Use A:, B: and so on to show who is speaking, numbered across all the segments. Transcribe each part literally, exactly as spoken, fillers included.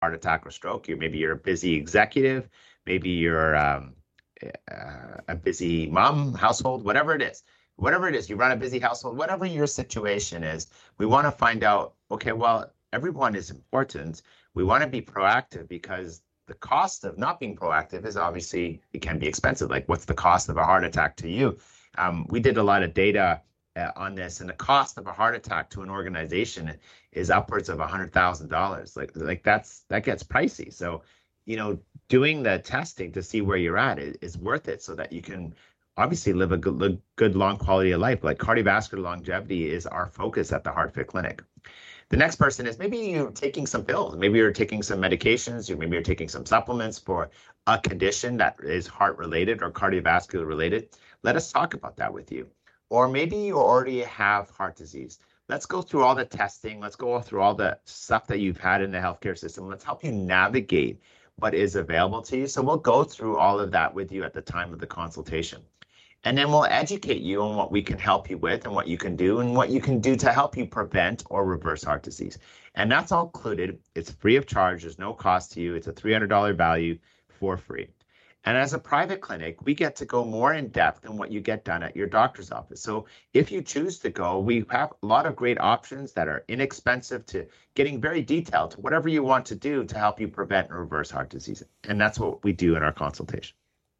A: heart attack or stroke. You maybe you're a busy executive, maybe you're um, uh, a busy mom household, whatever it is. Whatever it is, you run a busy household, whatever your situation is, we want to find out, okay, well, everyone is important. We want to be proactive because the cost of not being proactive is obviously, it can be expensive. Like, what's the cost of a heart attack to you? Um, we did a lot of data uh, on this, and the cost of a heart attack to an organization is upwards of one hundred thousand dollars. Like, like that's that gets pricey. So, you know, doing the testing to see where you're at is, is worth it, so that you can obviously live a good, good long quality of life. Like, cardiovascular longevity is our focus at the HeartFit Clinic. The next person is maybe you're taking some pills, maybe you're taking some medications, or maybe you're taking some supplements for a condition that is heart related or cardiovascular related. Let us talk about that with you. Or maybe you already have heart disease. Let's go through all the testing. Let's go through all the stuff that you've had in the healthcare system. Let's help you navigate what is available to you. So we'll go through all of that with you at the time of the consultation. And then we'll educate you on what we can help you with and what you can do and what you can do to help you prevent or reverse heart disease. And that's all included. It's free of charge. There's no cost to you. It's a three hundred dollars value for free. And as a private clinic, we get to go more in depth than what you get done at your doctor's office. So if you choose to go, we have a lot of great options that are inexpensive to getting very detailed to whatever you want to do to help you prevent and reverse heart disease. And that's what we do in our consultation.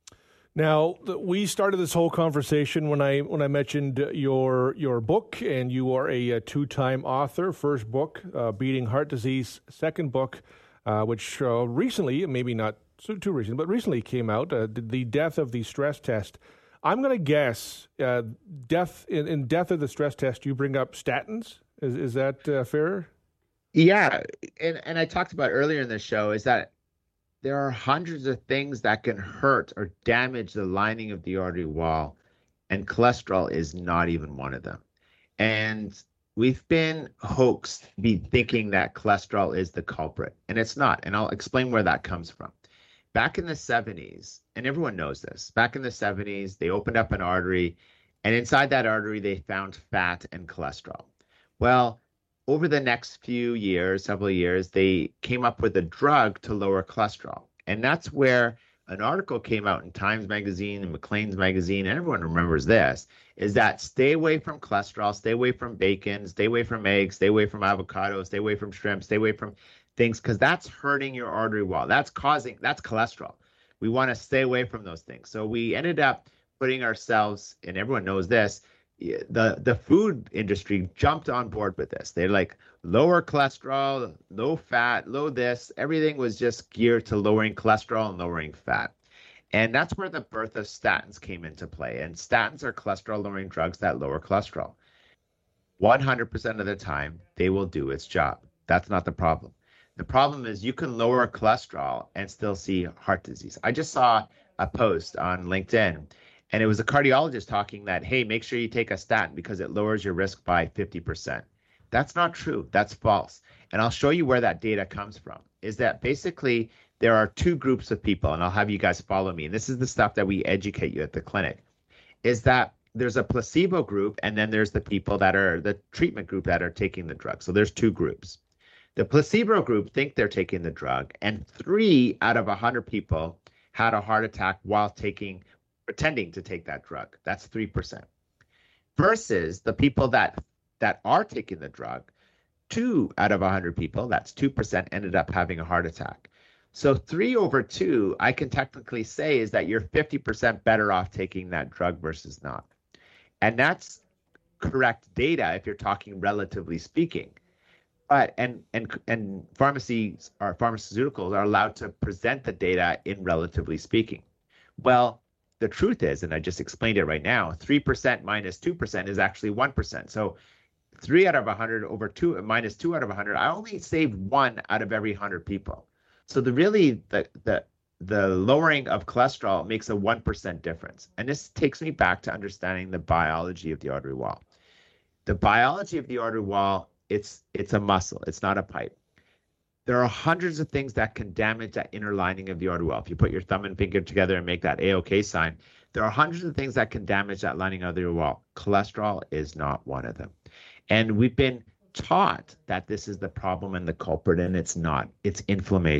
B: Now, we started this whole conversation when I when I mentioned your your book, and you are a, a two-time author. First book, uh, Beating Heart Disease. Second book, uh, which uh, recently, maybe not so too recent, but recently came out, uh, The Death of the Stress Test. I'm going to guess uh, death in, in Death of the Stress Test, you bring up statins. Is is that uh, fair?
A: Yeah, and, and I talked about earlier in the show is that there are hundreds of things that can hurt or damage the lining of the artery wall, and cholesterol is not even one of them. And we've been hoaxed be thinking that cholesterol is the culprit, and it's not. And I'll explain where that comes from. Back in the seventies, and everyone knows this, back in the seventies, they opened up an artery, and inside that artery, they found fat and cholesterol. Well, over the next few years, several years, they came up with a drug to lower cholesterol. And that's where an article came out in Times Magazine and Maclean's Magazine, and everyone remembers this, is that stay away from cholesterol, stay away from bacon, stay away from eggs, stay away from avocado, stay away from shrimp, stay away from things, because that's hurting your artery wall. That's causing, that's cholesterol. We want to stay away from those things. So we ended up putting ourselves, and everyone knows this, the the food industry jumped on board with this. They're like, lower cholesterol, low fat, low this. Everything was just geared to lowering cholesterol and lowering fat. And that's where the birth of statins came into play. And statins are cholesterol-lowering drugs that lower cholesterol. one hundred percent of the time, they will do its job. That's not the problem. The problem is you can lower cholesterol and still see heart disease. I just saw a post on LinkedIn, and it was a cardiologist talking that, hey, make sure you take a statin because it lowers your risk by fifty percent. That's not true. That's false. And I'll show you where that data comes from, is that basically there are two groups of people, and I'll have you guys follow me. And this is the stuff that we educate you at the clinic, is that there's a placebo group, and then there's the people that are the treatment group that are taking the drug. So there's two groups. The placebo group think they're taking the drug, and three out of one hundred people had a heart attack while taking pretending to take that drug. That's three percent. Versus the people that that are taking the drug, two out of one hundred people, that's two percent, ended up having a heart attack. So three over two, I can technically say, is that you're fifty percent better off taking that drug versus not. And that's correct data if you're talking relatively speaking. But and and and pharmacies or pharmaceuticals are allowed to present the data in relatively speaking. Well, the truth is, and I just explained it right now, three percent minus two percent is actually one percent. So three out of one hundred over two minus two out of one hundred, I only saved one out of every one hundred people. So the really, the, the, the lowering of cholesterol makes a one percent difference. And this takes me back to understanding the biology of the artery wall. The biology of the artery wall, it's, it's a muscle, it's not a pipe. There are hundreds of things that can damage that inner lining of the artery wall. If you put your thumb and finger together and make that A O K sign, there are hundreds of things that can damage that lining of the artery wall. Cholesterol is not one of them. And we've been taught that this is the problem and the culprit, and it's not. It's inflammation.